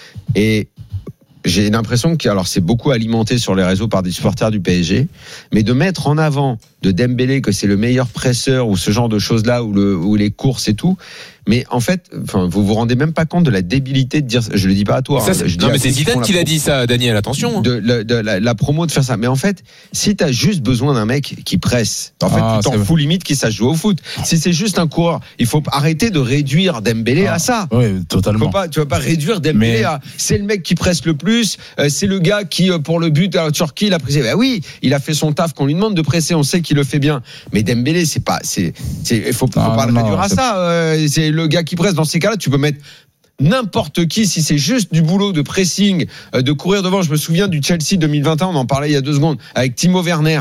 Et j'ai l'impression que alors c'est beaucoup alimenté sur les réseaux par des supporters du P S G, mais de mettre en avant de Dembélé que c'est le meilleur presseur ou ce genre de choses là ou le ou les courses et tout, mais en fait, enfin vous vous rendez même pas compte de la débilité de dire, je le dis pas à toi. Ça, hein, je non mais c'est Zidane qui l'a dit ça, Daniel, attention. De, de, de la, la promo de faire ça, mais en fait, si t'as juste besoin d'un mec qui presse, en fait, ah, tu t'en fous limite qu'il sache jouer au foot. Si c'est juste un coureur, il faut arrêter de réduire Dembélé ah, à ça. Oui, totalement. Faut pas, tu vas pas réduire Dembélé mais... à c'est le mec qui presse le plus, euh, c'est le gars qui pour le but à la Turquie, il a pressé. Bah oui, il a fait son taf qu'on lui demande de presser, on sait qu'il le fait bien. Mais Dembélé, c'est pas, c'est, c'est, faut, faut ah, pas non, le réduire à ça. Euh, c'est le gars qui presse. Dans ces cas-là, tu peux mettre n'importe qui si c'est juste du boulot de pressing, euh, de courir devant. Je me souviens du Chelsea deux mille vingt et un, on en parlait il y a deux secondes avec Timo Werner.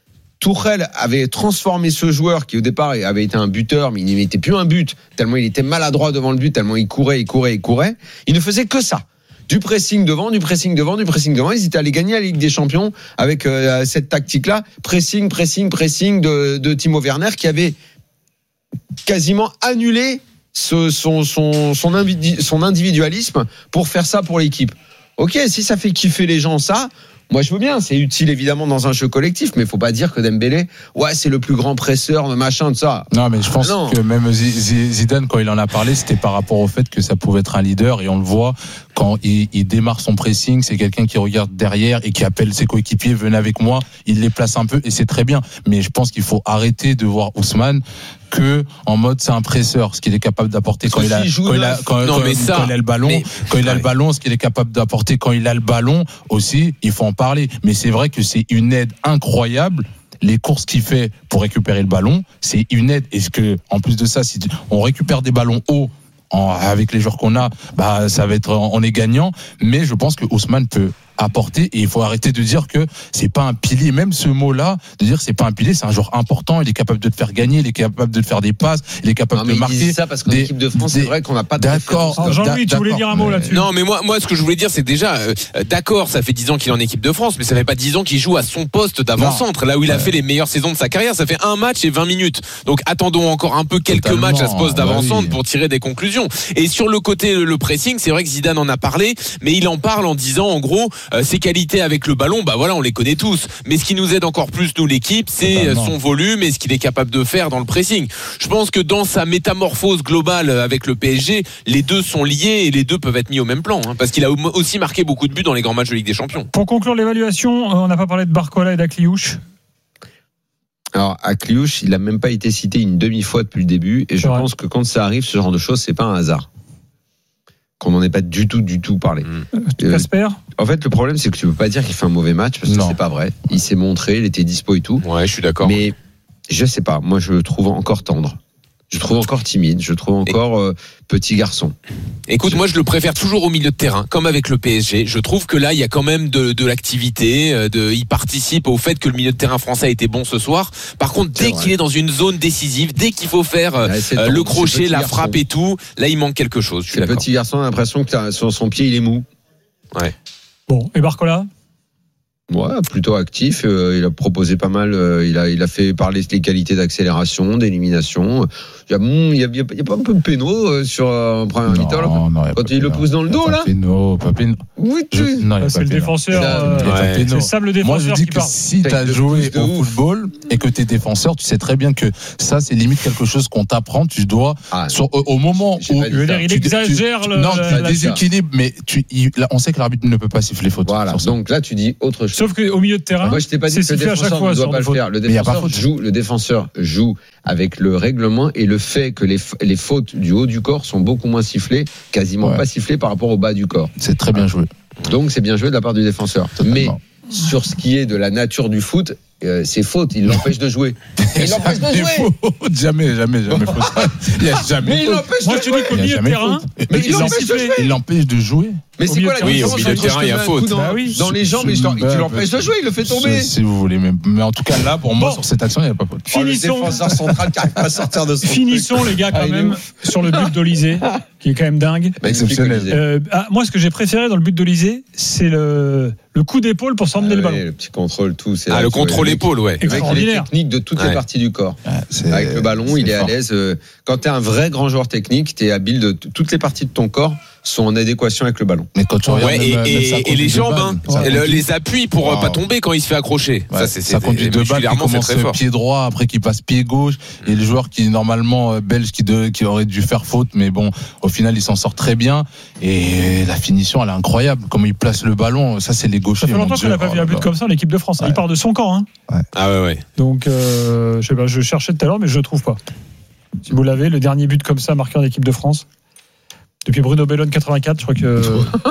Tuchel avait transformé ce joueur qui au départ avait été un buteur, mais il n'était plus un but tellement il était maladroit devant le but, tellement il courait, il courait, il courait. Il ne faisait que ça. Du pressing devant, du pressing devant, du pressing devant. Ils étaient allés gagner la Ligue des Champions avec euh, cette tactique-là. Pressing, pressing, pressing de, de Timo Werner qui avait quasiment annulé ce, son, son, son, individu, son individualisme pour faire ça pour l'équipe. Ok, si ça fait kiffer les gens, ça... Moi, je veux bien. C'est utile, évidemment, dans un jeu collectif, mais il faut pas dire que Dembélé, ouais, c'est le plus grand presseur, machin, de ça. Non, mais je pense non. que même Zidane, quand il en a parlé, c'était par rapport au fait que ça pouvait être un leader, et on le voit quand il, il démarre son pressing, c'est quelqu'un qui regarde derrière et qui appelle ses coéquipiers, venez avec moi, il les place un peu, et c'est très bien. Mais je pense qu'il faut arrêter de voir Ousmane que en mode c'est un presseur, ce qu'il est capable d'apporter quand il, a, quand, il a, quand, non, quand, ça, quand il a le ballon, mais, quand il a ouais. le ballon, ce qu'il est capable d'apporter quand il a le ballon aussi, il faut en parler. Mais c'est vrai que c'est une aide incroyable. Les courses qu'il fait pour récupérer le ballon, c'est une aide. Et ce que, en plus de ça, si on récupère des ballons hauts en, avec les joueurs qu'on a, bah ça va être, on est gagnant. Mais je pense que Ousmane peut apporter, et il faut arrêter de dire que c'est pas un pilier, même ce mot-là, de dire c'est pas un pilier, c'est un joueur important, il est capable de te faire gagner, il est capable de te faire des passes, il est capable non, de marquer. Il ça parce qu'en des, équipe de France, des, c'est vrai qu'on n'a pas de d'accord. Alors Jean-Louis, tu voulais dire un mot là-dessus? Non, mais moi, moi, ce que je voulais dire, c'est déjà, euh, d'accord, ça fait dix ans qu'il est en équipe de France, mais ça fait pas dix ans qu'il joue à son poste d'avant-centre, là où il a ouais. fait les meilleures saisons de sa carrière. Ça fait un match et vingt minutes. Donc attendons encore un peu quelques Totalement. matchs à ce poste d'avant-centre oui. pour tirer des conclusions. Et sur le côté le pressing, c'est vrai que Zidane en a parlé, mais il en parle en disant, en gros, euh, ses qualités avec le ballon, bah voilà, on les connaît tous. Mais ce qui nous aide encore plus, nous, l'équipe, c'est Totalement. son volume et ce qu'il est capable de faire dans le pressing. Je pense que dans sa métamorphose globale avec le P S G, les deux sont liés et les deux peuvent être mis au même plan, hein, parce qu'il a aussi marqué beaucoup de buts dans les grands matchs de Ligue des Champions. Pour conclure l'évaluation, on n'a pas parlé de Barcola et d'Akliouche. Alors, Akliouche, il n'a même pas été cité une demi-fois depuis le début, et je ouais. pense que quand ça arrive, ce genre de choses, c'est pas un hasard. Qu'on n'en ait pas du tout, du tout parlé. Casper euh, En fait, le problème, c'est que tu peux pas dire qu'il fait un mauvais match, parce que non. c'est pas vrai. Il s'est montré, il était dispo et tout. Ouais, je suis d'accord. Mais je sais pas, moi je le trouve encore tendre. Je trouve encore timide, je trouve encore euh, petit garçon. Écoute, moi je le préfère toujours au milieu de terrain, comme avec le P S G. Je trouve que là, il y a quand même de, de l'activité, de, il participe au fait que le milieu de terrain français a été bon ce soir. Par contre, dès qu'il est dans une zone décisive, dès qu'il faut faire euh, euh, le crochet, la garçon. frappe et tout, là il manque quelque chose. Je suis d'accord. Petit garçon a l'impression que sur son pied il est mou. Ouais. Bon, et Barcola ? Ouais, plutôt actif. Euh, il a proposé pas mal. Euh, il a, il a fait parler les qualités d'accélération, d'élimination. Il y a, il y a, il y a, il y a pas un peu de péno euh, sur un premier mi-temps là. Non, quand il le pousse dans le dos là. Péno, pas péno. Oui, tu. Je, non, c'est le défenseur. Euh, ouais. C'est Sam le défenseur. Moi, je dis qui que part. si tu as joué au ouf. football et que tu es défenseur, tu sais très bien que ça, c'est limite quelque chose qu'on t'apprend. Tu dois, ah, sur, au, au moment où. Je veux dire, il tu, exagère tu, le. Non, la, tu déséquilibres, mais tu, il, là, on sait que l'arbitre ne peut pas siffler faute. Voilà. Donc là, tu dis autre chose. Sauf qu'au milieu de terrain. Moi, je t'ai pas dit que le défenseur ne doit pas le faire. Le défenseur joue, le défenseur joue avec le règlement et le fait que les, les fautes du haut du corps sont beaucoup moins sifflées, quasiment ouais. pas sifflées par rapport au bas du corps. C'est très bien joué. Donc c'est bien joué de la part du défenseur. Mais sur ce qui est de la nature du foot, euh, c'est faute, il l'empêche de jouer. Il l'empêche de jouer. Faute. Jamais, jamais, jamais faute. Il n'y a jamais mais il l'empêche Moi, de je te dis qu'au milieu de terrain, mais il l'empêche de jouer. Il l'empêche de jouer. Mais c'est quoi la oui, différence au milieu de terrain, il y a faute. Dans, bah oui. dans les jambes, mais tu l'empêches de jouer, il le fait tomber. Si vous voulez, mais, mais en tout cas là, pour moi, bon. sur cette action, il n'y a pas faute. Finissons. Oh, le défenseur central qui n'arrive pas à sortir de son Finissons truc. Les gars quand ah, même sur le but d'Olysée, qui est quand même dingue. Bah, exceptionnel. Euh, ah, moi, ce que j'ai préféré dans le but d'Olysée, c'est le le coup d'épaule pour s'emmener ah, le ballon. Ouais, le petit contrôle, tout. C'est ah, le contrôle épaule, ouais. Extraordinaire. Technique de toutes les parties du corps. Avec le ballon, il est à l'aise. Quand tu es un vrai grand joueur technique, tu es habile de toutes les parties de ton corps sont en adéquation avec le ballon. Mais quand tu regardes ouais, même, et, même et, et les jambes, balles, hein, et le, les appuis pour wow. pas tomber quand il se fait accrocher. Ouais, ça, c'est, ça c'est conduit de balle qui commence très fort. Pied droit, après qui passe pied gauche, et le joueur qui normalement euh, belge qui, de, qui aurait dû faire faute, mais bon, au final il s'en sort très bien. Et la finition, elle est incroyable. Comment il place le ballon, ça c'est les gauchers. Ça fait longtemps qu'on n'a pas vu un but comme ça en l'équipe de France. Ouais. Il part de son camp. Hein. Ouais. Ah ouais, ouais. Donc, euh, je sais pas, je cherchais tout à l'heure, mais je le trouve pas. Si vous l'avez, le dernier but comme ça marqué en équipe de France. Depuis Bruno Bellone quatre-vingt-quatre, je crois que.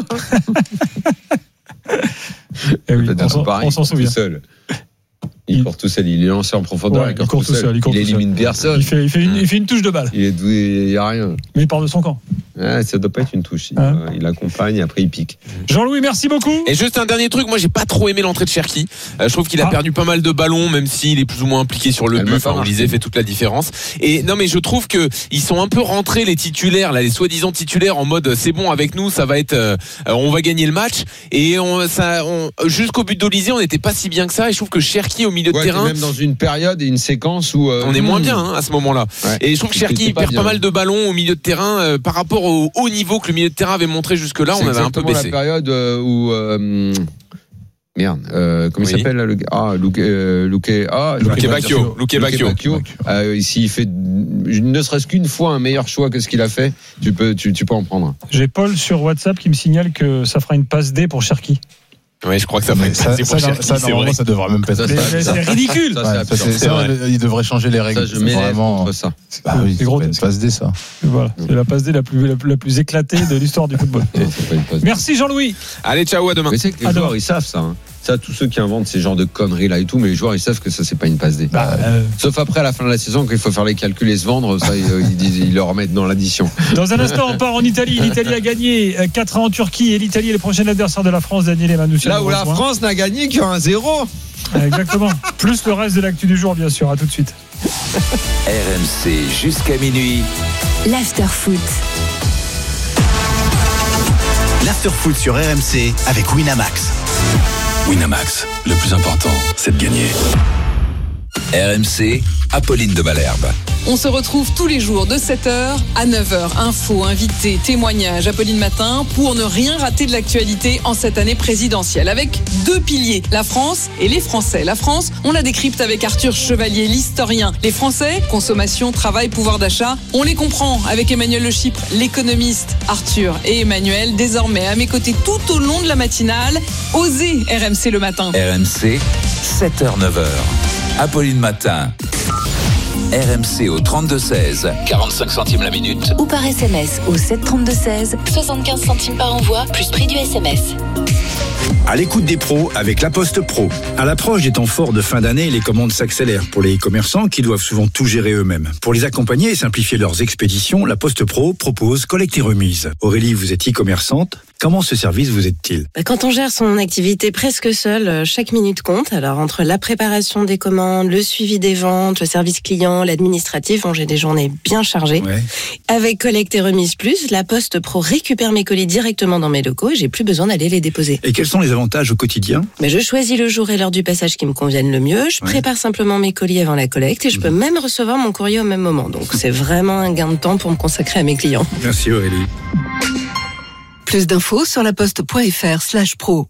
eh oui, on, s'en, on s'en souvient. Tout seul. Il, il court tout seul, il est lancé en profondeur, ouais, il court tout seul, seul. il, il élimine personne. Il fait, il, fait une, il fait une touche de balle. Il est doué, il n'y a rien. Mais il part de son camp. Ouais, ça doit pas être une touche. Il, hein il accompagne, après il pique. Jean-Louis, merci beaucoup. Et juste un dernier truc, moi j'ai pas trop aimé l'entrée de Cherki. Euh, je trouve qu'il a ah. perdu pas mal de ballons, même s'il est plus ou moins impliqué sur le Elle but. Enfin, Olysée fait toute la différence. Et non, mais je trouve que ils sont un peu rentrés les titulaires, là, les soi-disant titulaires, en mode c'est bon avec nous, ça va être, euh, on va gagner le match. Et on, ça, on, jusqu'au but d'Olysée, on n'était pas si bien que ça. Et je trouve que Cherki au milieu ouais, de terrain, même dans une période et une séquence où euh, on est moins bien hein, à ce moment-là. Ouais. Et je trouve que Cherki perd bien. pas mal de ballons au milieu de terrain euh, par rapport au haut niveau que le milieu de terrain avait montré jusque-là. C'est on avait un peu baissé. La période euh, où euh, merde, euh, comment oui. il s'appelle là, le gars ah, Luque, euh, Luque, ah, Luque Bacchio. Luque Bacchio. Euh, ici, il fait ne serait-ce qu'une fois un meilleur choix que ce qu'il a fait. Tu peux, tu, tu peux en prendre. J'ai Paul sur WhatsApp qui me signale que ça fera une passe D pour Cherki. Oui, je crois que ça fait ça, ça, ça, Cherki, ça, normalement, ça devrait même pas être. C'est, c'est ridicule. Ça, c'est ouais, c'est, c'est vrai. Il devrait changer les règles. Ça, je mets vraiment ça. C'est, bah oui, c'est gros. Une passe D, ça. Voilà, c'est la passe D la plus, la plus, la plus éclatée de l'histoire du football. Merci Jean-Louis. Allez, ciao, à demain. Mais c'est que les joueurs, ils savent ça. Hein. Ça, tous ceux qui inventent ces genres de conneries là et tout, mais les joueurs ils savent que ça c'est pas une passe D. Bah, euh... Sauf après à la fin de la saison quand il faut faire les calculs et se vendre, ça ils, ils, ils le remettent dans l'addition. Dans un instant on part en Italie. L'Italie a gagné quatre à un en Turquie et l'Italie est le prochain adversaire de la France. Daniel Emmanuel. Là où la France n'a gagné qu'un zéro. Exactement. Plus le reste de l'actu du jour bien sûr. À tout de suite. R M C jusqu'à minuit. L'after-foot. L'after-foot sur R M C avec Winamax. Winamax, le plus important, c'est de gagner. R M C, Apolline de Malherbe. On se retrouve tous les jours de sept heures à neuf heures. Infos, invités, témoignages, Apolline Matin, pour ne rien rater de l'actualité en cette année présidentielle. Avec deux piliers, la France et les Français. La France, on la décrypte avec Arthur Chevalier, l'historien. Les Français, consommation, travail, pouvoir d'achat, on les comprend avec Emmanuel Le Chypre, l'économiste. Arthur et Emmanuel, désormais à mes côtés tout au long de la matinale. Osez R M C le matin. R M C, sept heures neuf heures. Apolline Matin. R M C au trente-deux seize, quarante-cinq centimes la minute. Ou par S M S au sept trente-deux seize, soixante-quinze centimes par envoi, plus prix du S M S. À l'écoute des pros avec La Poste Pro. À l'approche des temps forts de fin d'année, les commandes s'accélèrent pour les commerçants qui doivent souvent tout gérer eux-mêmes. Pour les accompagner et simplifier leurs expéditions, La Poste Pro propose collecte et remise. Aurélie, vous êtes e-commerçante. Comment ce service vous aide-t-il ? Quand on gère son activité presque seul, chaque minute compte. Alors entre la préparation des commandes, le suivi des ventes, le service client, l'administratif, bon, j'ai des journées bien chargées. Ouais. Avec Collecte et Remise Plus, La Poste Pro récupère mes colis directement dans mes locaux et j'ai plus besoin d'aller les déposer. Et quels sont les avantages au quotidien ? Mais je choisis le jour et l'heure du passage qui me conviennent le mieux. Je ouais. prépare simplement mes colis avant la collecte et je mmh. peux même recevoir mon courrier au même moment. Donc c'est vraiment un gain de temps pour me consacrer à mes clients. Merci Aurélie. Plus d'infos sur laposte.fr slash pro.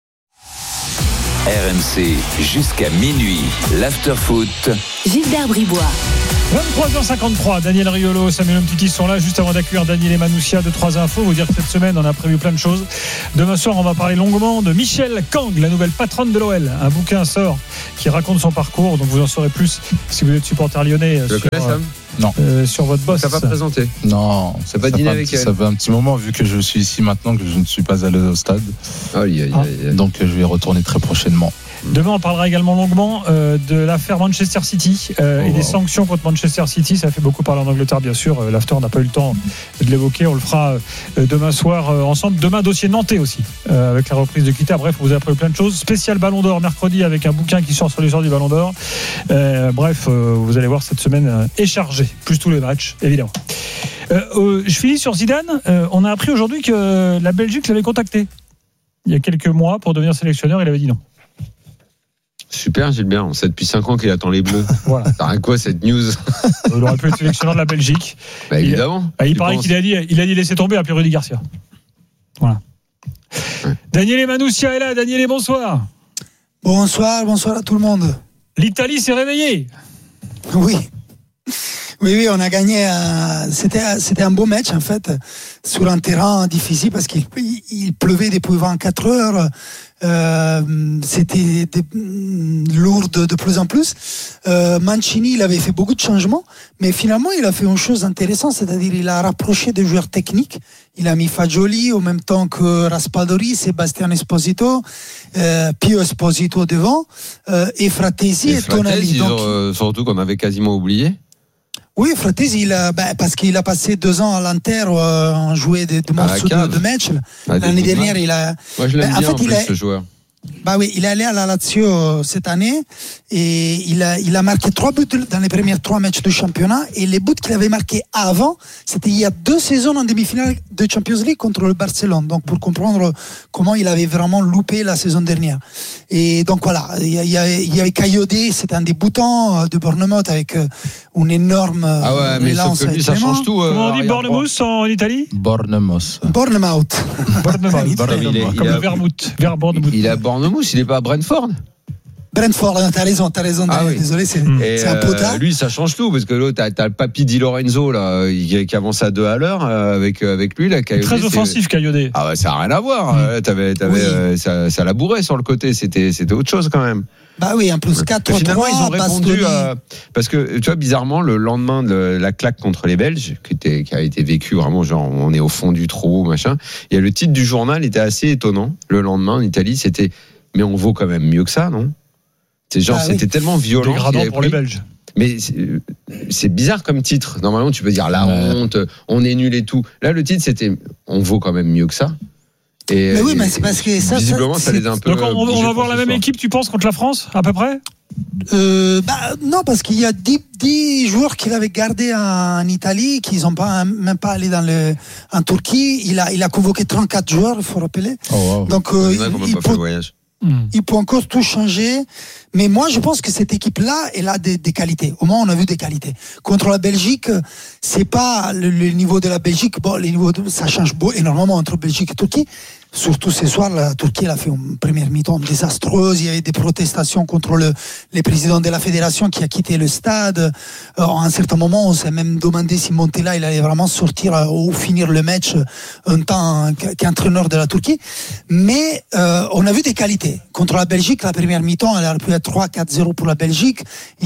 R M C jusqu'à minuit, l'after-foot. Gilbert Bribois. vingt-trois heures cinquante-trois, Daniel Riolo, Samuel Umtiti sont là juste avant d'accueillir Daniel Emanoussia de trois infos. Vous dire que cette semaine on a prévu plein de choses. Demain soir on va parler longuement de Michel Kang, la nouvelle patronne de l'O L. Un bouquin sort qui raconte son parcours, donc vous en saurez plus si vous êtes supporter lyonnais. Je sur, le connais, Sam ? Non. Euh, sur votre boss. Ça va présenté. Non. Ça va dîner avec elle. Ça fait un petit moment vu que je suis ici maintenant que je ne suis pas allé au stade. Aïe, aïe, aïe, aïe. Donc je vais retourner très prochainement. Demain, on parlera également longuement euh, de l'affaire Manchester City euh, oh, et des wow. sanctions contre Manchester City. Ça fait beaucoup parler en Angleterre, bien sûr. Euh, L'after n'a pas eu le temps de l'évoquer. On le fera euh, demain soir euh, ensemble. Demain, dossier nantais aussi, euh, avec la reprise de Kita. Bref, vous avez appris plein de choses. Spécial Ballon d'Or mercredi avec un bouquin qui sort sur l'histoire du Ballon d'Or. Euh, bref, euh, vous allez voir, cette semaine euh, est chargée. Plus tous les matchs, évidemment. Euh, euh, je finis sur Zidane. Euh, on a appris aujourd'hui que la Belgique l'avait contacté il y a quelques mois pour devenir sélectionneur. Il avait dit non. Super Gilbert, on sait depuis cinq ans qu'il attend les Bleus. Voilà. T'as rien quoi cette news ? Il aurait pu être sélectionneur de la Belgique. Bah évidemment. Il, il paraît penses. qu'il a dit, il a dit laisser tomber après Rudy Garcia. Voilà. Ouais. Daniel Emanoussia est là. Daniel, bonsoir. Bonsoir, bonsoir à tout le monde. L'Italie s'est réveillée. Oui. Oui, oui, on a gagné. Un... C'était, c'était un beau match, en fait, sur un terrain difficile parce qu'il il pleuvait depuis vingt-quatre heures. Euh, c'était des, lourd de, de plus en plus. Euh, Mancini, il avait fait beaucoup de changements, mais finalement, il a fait une chose intéressante, c'est-à-dire il a rapproché des joueurs techniques. Il a mis Fagioli au même temps que Raspadori, Sébastien Esposito, euh, Pio Esposito devant, euh, et Fratesi et, et Tonali. Donc, euh, surtout qu'on avait quasiment oublié. Oui, Fratesi, il a, ben, parce qu'il a passé deux ans à l'Inter, euh, en joué des, des morceaux de, de match. Ah, L'année dernière, il a. Moi, je l'aime ben, bien en, fait, en plus, a, ce joueur. Bah oui, il est allé à la Lazio cette année et il a, il a marqué trois buts dans les premiers trois matchs du championnat, et les buts qu'il avait marqués avant, c'était il y a deux saisons en demi-finale de Champions League contre le Barcelone. Donc pour comprendre comment il avait vraiment loupé la saison dernière. Et donc voilà, il y, y, il y avait Kayode, c'était un débutant de Bournemouth avec une énorme ah ouais, mais sauf que lui, ça change tout. Euh, Comment on dit Bournemouth en Italie ? Bournemouth. Bournemouth. Bournemouth. Bournemouth. Comme le Vermouth. Bournemouth. Il est à Bournemouth, il n'est pas à Brentford. Brentford, t'as raison, t'as raison. Ah oui. Désolé, c'est, c'est un peu tard. Euh, lui, ça change tout parce que l'autre, t'as, t'as le papy Di Lorenzo là, qui, qui avance à deux à l'heure euh, avec avec lui là. Kayode, très offensif, Kayode. Ah ouais, ça a rien à voir. Mm. T'avais, t'avais, oui. euh, ça, ça labourait sur le côté. C'était, c'était autre chose quand même. Bah oui, en plus quatre trois. Finalement, ils ont répondu à, parce que tu vois, bizarrement, le lendemain de la claque contre les Belges, qui était, qui a été vécu vraiment genre, on est au fond du trou, machin. Il y a le titre du journal était assez étonnant. Le lendemain en Italie, c'était, mais on vaut quand même mieux que ça, non? C'est genre, ah, c'était oui. tellement violent. Dégradant pour pris... les Belges. Mais c'est, c'est bizarre comme titre. Normalement, tu peux dire la ouais. honte, on est nul et tout. Là, le titre, c'était, on vaut quand même mieux que ça. Et, mais oui, mais c'est parce que ça, visiblement, ça, ça les a un peu. Donc, on, on va voir la même soir. Équipe, tu penses, contre la France, à peu près? Euh, bah, non, parce qu'il y a dix joueurs qu'il avait gardés en Italie, qui n'ont pas, même pas allé dans le, en Turquie. Il a, il a convoqué trente-quatre joueurs, il faut rappeler. Oh, wow. Donc, euh, il, il, peut, il peut encore tout changer. Mais moi, je pense que cette équipe-là, elle a des, des qualités. Au moins, on a vu des qualités. Contre la Belgique, c'est pas le, le niveau de la Belgique. Bon, les niveaux de, ça change beau, énormément entre Belgique et Turquie. Surtout ce soir, la Turquie elle a fait une première mi-temps désastreuse. Il y avait des protestations contre le, le président de la fédération qui a quitté le stade. Alors, à un certain moment, on s'est même demandé si Montella il allait vraiment sortir ou finir le match en tant qu'entraîneur de la Turquie. Mais euh, on a vu des qualités. Contre la Belgique, la première mi-temps, elle a pu être trois quatre zéro pour la Belgique.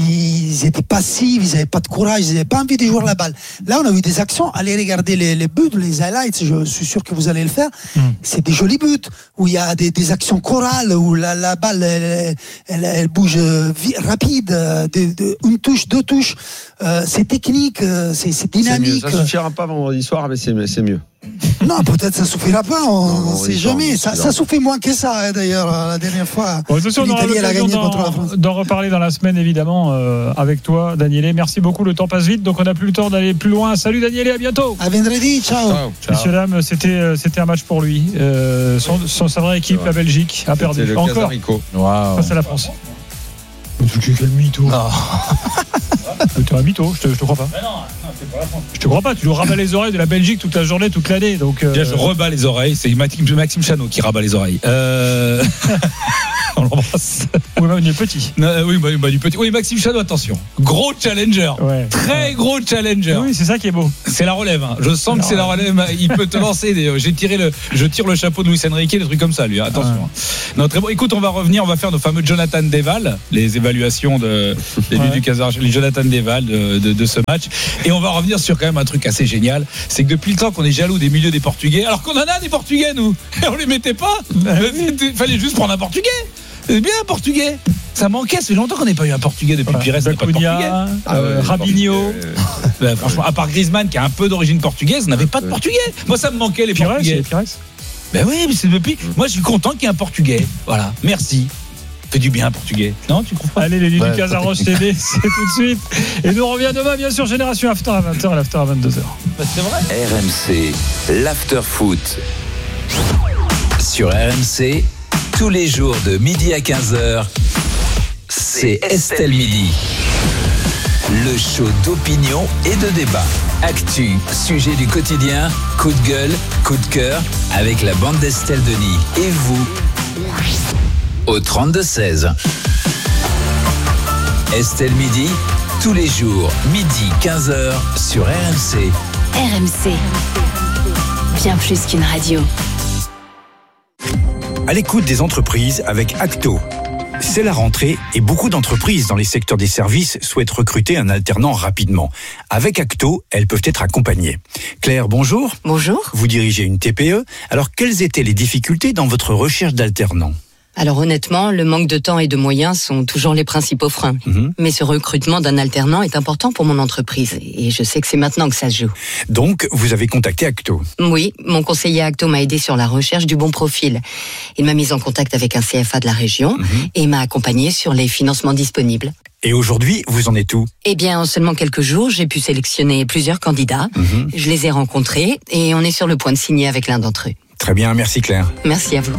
Ils étaient passifs, ils n'avaient pas de courage, ils n'avaient pas envie de jouer la balle. Là, on a vu des actions. Allez regarder les, les buts, les highlights, je suis sûr que vous allez le faire. Mmh. C'est des jolis buts, où il y a des, des actions chorales, où la, la balle elle, elle, elle bouge rapide, de, de, une touche, deux touches. Euh, c'est technique, c'est, c'est dynamique. C'est mieux. Ça suffira pas vendredi soir, mais c'est, c'est mieux. Non, peut-être ça suffira pas, on ne sait jamais. Ça, ça souffle moins que ça, hein, d'ailleurs, la dernière fois. Bon, attention, on aura l'occasion d'en, d'en reparler dans la semaine, évidemment, euh, avec toi, Daniele. Merci beaucoup, le temps passe vite, donc on n'a plus le temps d'aller plus loin. Salut Daniele, à bientôt. À vendredi, ciao. ciao. Messieurs, dames, c'était, c'était un match pour lui. Euh, son, son, sa vraie équipe, ouais. La Belgique, a perdu. Le encore wow. face à la France. Quel mytho. Tu es un mytho, je te, je te crois pas. Mais non, non, c'est pas la France. Je te crois pas, tu nous rabats les oreilles de la Belgique toute la journée, toute l'année. Donc, euh... je rebats les oreilles, c'est Maxime Chanot qui rabat les oreilles. Euh... On l'embrasse. Oui, bah, il est petit. Non, oui, bah, bah, du petit. Oui, Maxime Chanot, attention. Gros challenger. Ouais. Très gros challenger. Oui, c'est ça qui est beau. C'est la relève. Hein. Je sens non, que c'est ouais. la relève. Il peut te lancer. Des... J'ai tiré le... Je tire le chapeau de Luis Enrique, des trucs comme ça, lui. Attention. Ouais. Non, très bon. Écoute, on va revenir. On va faire nos fameux Jonathan Deval, les évaluations de des ouais. du Casar, les Jonathan Deval de, de, de ce match. Et on va revenir sur quand même un truc assez génial. C'est que depuis le temps qu'on est jaloux des milieux des Portugais, alors qu'on en a des Portugais, nous. Et on les mettait pas. Il fallait juste prendre un Portugais. C'est bien un Portugais. Ça manquait, ça fait longtemps qu'on n'a pas eu un Portugais depuis voilà. Pires, c'est pas de Portugais. Ah ouais, Rabinho. Ben, franchement, à part Griezmann qui a un peu d'origine portugaise, on n'avait pas de Portugais. Moi, ça me manquait les Pires, Portugais. Pires. Ben oui, mais c'est depuis. Moi, je suis content qu'il y ait un Portugais. Voilà, merci. Fait du bien, Portugais. Non, tu comprends? Allez, les Luduc Casaroche T V, c'est tout de suite. Et nous on revient demain, bien sûr, Génération After à vingt heures et l'After à vingt-deux heures. Ben, c'est vrai. R M C, l'After Foot. Sur R M C, tous les jours de midi à quinze heures, c'est Estelle Midi. Le show d'opinion et de débat. Actu, sujet du quotidien, coup de gueule, coup de cœur, avec la bande d'Estelle Denis. Et vous, au trente-deux seize. Estelle Midi, tous les jours, midi quinze heures, sur R M C. R M C, bien plus qu'une radio. À l'écoute des entreprises avec Acto. C'est la rentrée et beaucoup d'entreprises dans les secteurs des services souhaitent recruter un alternant rapidement. Avec Acto, elles peuvent être accompagnées. Claire, bonjour. Bonjour. Vous dirigez une T P E. Alors, quelles étaient les difficultés dans votre recherche d'alternants ? Alors honnêtement, le manque de temps et de moyens sont toujours les principaux freins. Mmh. Mais ce recrutement d'un alternant est important pour mon entreprise. Et je sais que c'est maintenant que ça se joue. Donc, vous avez contacté Acto ? Oui, mon conseiller Acto m'a aidé sur la recherche du bon profil. Il m'a mis en contact avec un C F A de la région mmh. et m'a accompagné sur les financements disponibles. Et aujourd'hui, vous en êtes où ? Eh bien, en seulement quelques jours, j'ai pu sélectionner plusieurs candidats. Mmh. Je les ai rencontrés et on est sur le point de signer avec l'un d'entre eux. Très bien, merci Claire. Merci à vous.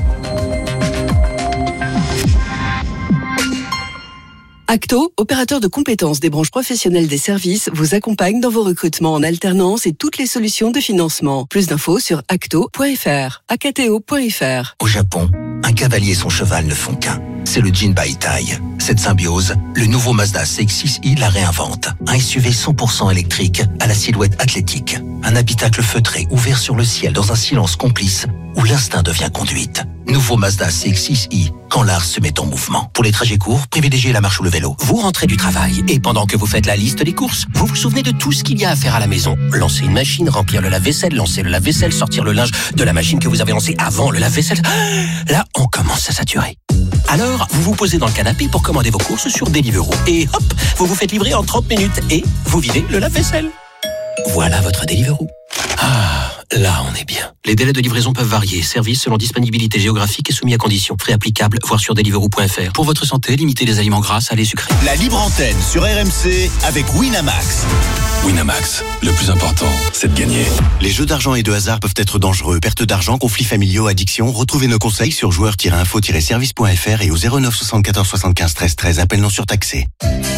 Acto, opérateur de compétences des branches professionnelles des services, vous accompagne dans vos recrutements en alternance et toutes les solutions de financement. Plus d'infos sur acto point f r, acto point f r. Au Japon, un cavalier et son cheval ne font qu'un. C'est le Jinbaitai. Cette symbiose, le nouveau Mazda C X six i la réinvente. Un S U V cent pour cent électrique à la silhouette athlétique. Un habitacle feutré ouvert sur le ciel dans un silence complice où l'instinct devient conduite. Nouveau Mazda C X six i, quand l'art se met en mouvement. Pour les trajets courts, privilégiez la marche ou le vélo. Vous rentrez du travail et pendant que vous faites la liste des courses, vous vous souvenez de tout ce qu'il y a à faire à la maison. Lancer une machine, remplir le lave-vaisselle, lancer le lave-vaisselle, sortir le linge de la machine que vous avez lancée avant le lave-vaisselle. Là, on commence à saturer. Alors, vous vous posez dans le canapé pour commander vos courses sur Deliveroo. Et hop, vous vous faites livrer en trente minutes et vous videz le lave-vaisselle. Voilà votre Deliveroo. Ah, là on est bien. Les délais de livraison peuvent varier. Service selon disponibilité géographique et soumis à conditions. Frais applicables, voir sur deliveroo point f r. Pour votre santé, limitez les aliments gras, salés, sucrés. La libre antenne sur R M C avec Winamax. Winamax, le plus important, c'est de gagner. Les jeux d'argent et de hasard peuvent être dangereux. Perte d'argent, conflits familiaux, addiction. Retrouvez nos conseils sur joueurs tiret info tiret service point f r et au zéro neuf soixante-quatorze soixante-quinze treize treize. Appel non surtaxé.